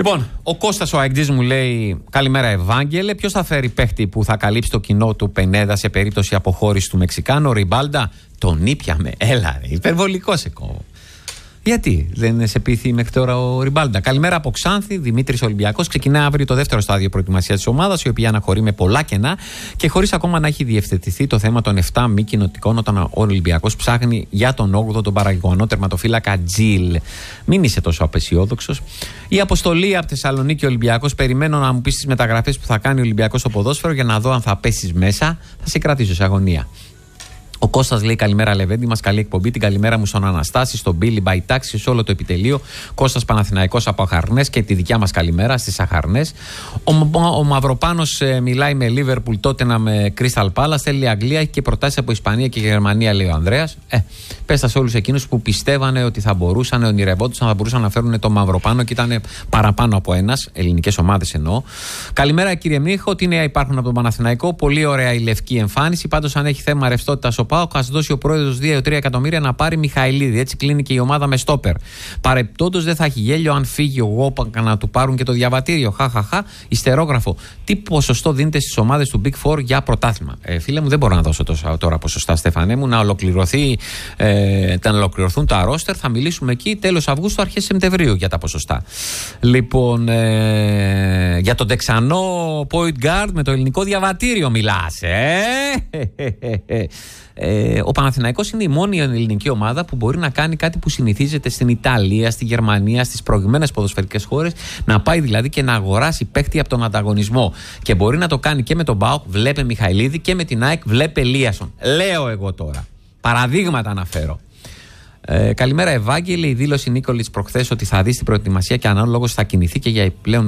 Λοιπόν, ο Κώστας ο Αεκτζής μου λέει: καλημέρα, Ευάγγελε. Ποιος θα φέρει παίχτη που θα καλύψει το κοινό του Πενέδα σε περίπτωση αποχώρηση του Μεξικάνου? Ριμπάλντα. Τον ήπιαμε. Έλα, ρε, υπερβολικό σε κόβω. Γιατί δεν σε πείθει μέχρι τώρα ο Ριμπάλντα? Καλημέρα από Ξάνθη, Δημήτρης Ολυμπιακός. Ξεκινά αύριο το δεύτερο στάδιο προετοιμασίας της ομάδας, η οποία αναχωρεί με πολλά κενά και χωρίς ακόμα να έχει διευθετηθεί το θέμα των 7 μη κοινοτικών, όταν ο Ολυμπιακός ψάχνει για τον 8ο τον Παραγωγανό τερματοφύλακα Τζιλ. Μην είσαι τόσο απεσιόδοξος. Η αποστολή από Θεσσαλονίκη Ολυμπιακός. Περιμένω να μου πεις τις μεταγραφές που θα κάνει ο Ολυμπιακός στο ποδόσφαιρο για να δω αν θα πέσεις μέσα. Θα σε κρατήσω σε αγωνία. Ο Κώστας λέει: καλημέρα, Λεβέντη μας, καλή εκπομπή. Την καλημέρα μου στον Αναστάση, στον Μπίλι Μπαϊτάξη, σε όλο το επιτελείο. Κώστας Παναθηναϊκός από Αχαρνές και τη δικιά μας καλημέρα στις Αχαρνές. Ο Μαυροπάνος μιλάει με Λίβερπουλ, τότε με Κρίσταλ Πάλας, θέλει Αγγλία και προτάσεις από Ισπανία και Γερμανία, λέει ο Ανδρέας. Πες τα σε όλους εκείνους που πιστεύανε ότι θα μπορούσαν, ονειρευόντουσαν, θα μπορούσαν να φέρουν το Μαυροπάνο και ήταν παραπάνω από ένας, ελληνικές ομάδες εννοώ. Καλημέρα, κύριε Μίχο, τι νέα υπάρχουν από τον Παναθηναϊκό? Πολύ ωραία η λευκή εμφάνιση. Πάντως, αν έχει θέμα ρευστότητα ο ΠΑΟΚ, ας δώσει ο πρόεδρος 2-3 εκατομμύρια να πάρει Μιχαηλίδη. Έτσι κλείνει και η ομάδα με στόπερ. Παρεπτόντως δεν θα έχει γέλιο αν φύγει ο Γόπακα να του πάρουν και το διαβατήριο. Χαχαχα. Ιστερόγραφο. Τι ποσοστό δίνεται στις ομάδες του Big Four για πρωτάθλημα? Φίλε μου, δεν μπορώ να δώσω τώρα ποσοστά, Στέφανέ μου. Να ολοκληρωθούν τα ρόστερ. Θα μιλήσουμε εκεί τέλος Αυγούστου, αρχές Σεπτεμβρίου για τα ποσοστά. Λοιπόν, για τον Τεξανό point guard με το ελληνικό διαβατήριο μιλάς, ο Παναθηναϊκός είναι η μόνη ελληνική ομάδα που μπορεί να κάνει κάτι που συνηθίζεται στην Ιταλία, στη Γερμανία, στις προηγμένες ποδοσφαιρικές χώρες, να πάει δηλαδή και να αγοράσει παίχτη από τον ανταγωνισμό. Και μπορεί να το κάνει και με τον ΠΑΟΚ, βλέπε Μιχαηλίδη, και με την ΑΕΚ, βλέπε Ελίασον. Λέω εγώ τώρα. Παραδείγματα αναφέρω. Καλημέρα, Ευάγγελε. Η δήλωση Νίκολιτς προχθές ότι θα δει στην προετοιμασία και ανάλογος θα κινηθεί και για επιπλέον